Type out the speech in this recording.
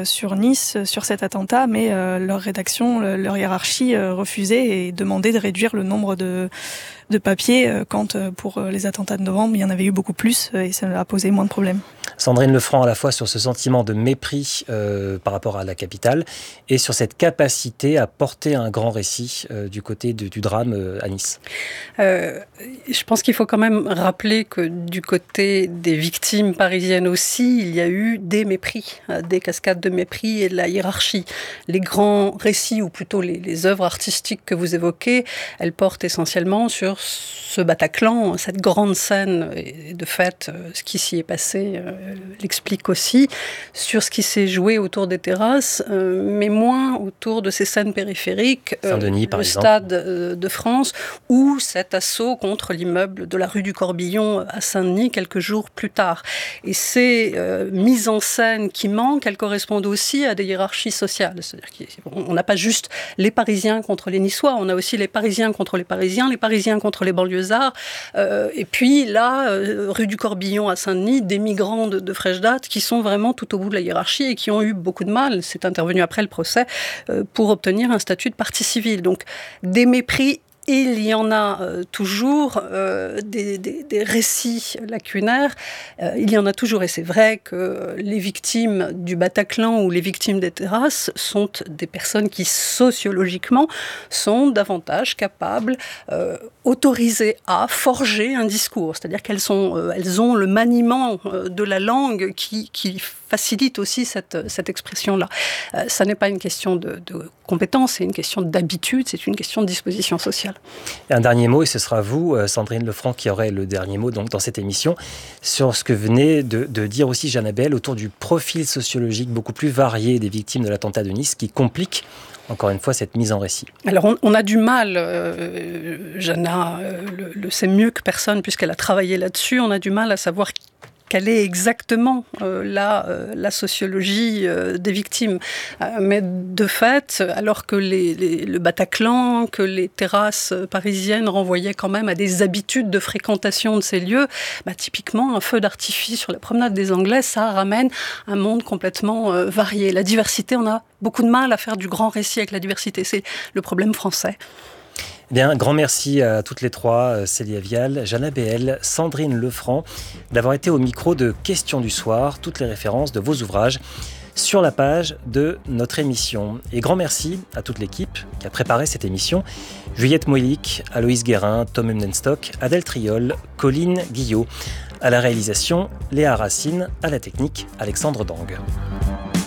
sur Nice, sur cet attentat, mais leur rédaction, leur hiérarchie refusait et demandait de réduire le nombre de papiers quand pour les attentats de novembre, il y en avait eu beaucoup plus et ça a posé moins de problèmes. Sandrine Lefranc, à la fois sur ce sentiment de mépris par rapport à la capitale et sur cette capacité à porter un grand récit du côté du drame à Nice. Je pense qu'il faut quand même rappeler que du côté des victimes parisiennes aussi, il y a eu des mépris, des cascades de mépris et de la hiérarchie. Les grands récits, ou plutôt les œuvres artistiques que vous évoquez, elles portent essentiellement sur ce Bataclan, cette grande scène, et de fait, ce qui s'y est passé l'explique aussi, sur ce qui s'est joué autour des terrasses, mais moins autour de ces scènes périphériques, Saint-Denis, par le exemple. Stade de France, ou cet assaut contre l'immeuble de la rue du Corbillon à Saint-Denis quelques jours plus tard. Et ces mises en scène qui manquent, elles correspondent aussi à des hiérarchies sociales. C'est-à-dire qu'on n'a pas juste les Parisiens contre les Niçois, on a aussi les Parisiens contre les Parisiens contre les banlieusards, et puis là, rue du Corbillon à Saint-Denis, des migrants de fraîche date qui sont vraiment tout au bout de la hiérarchie et qui ont eu beaucoup de mal, c'est intervenu après le procès, pour obtenir un statut de partie civile. Donc des mépris. Il y en a toujours des récits lacunaires, il y en a toujours, et c'est vrai que les victimes du Bataclan ou les victimes des terrasses sont des personnes qui sociologiquement sont davantage capables, autorisées à forger un discours, c'est-à-dire qu'elles ont le maniement de la langue qui facilite aussi cette expression-là. Ça n'est pas une question de compétence, c'est une question d'habitude, c'est une question de disposition sociale. Et un dernier mot, et ce sera vous, Sandrine Lefranc, qui aurait le dernier mot donc, dans cette émission, sur ce que venait de dire aussi Jeanne Abel autour du profil sociologique beaucoup plus varié des victimes de l'attentat de Nice, qui complique encore une fois cette mise en récit. Alors on a du mal, Jeanne le sait mieux que personne puisqu'elle a travaillé là-dessus, on a du mal à savoir quelle est exactement la sociologie des victimes. Mais de fait, alors que le Bataclan, que les terrasses parisiennes renvoyaient quand même à des habitudes de fréquentation de ces lieux, typiquement un feu d'artifice sur la promenade des Anglais, ça ramène un monde complètement varié. La diversité, on a beaucoup de mal à faire du grand récit avec la diversité, c'est le problème français. Bien, un grand merci à toutes les trois, Célia Vial, Jeanne Abel, Sandrine Lefranc, d'avoir été au micro de Questions du soir. Toutes les références de vos ouvrages sur la page de notre émission. Et grand merci à toute l'équipe qui a préparé cette émission. Juliette Moïlic, Aloïse Guérin, Tom Emdenstock, Adèle Triol, Colline Guillot. À la réalisation, Léa Racine, à la technique, Alexandre Dang.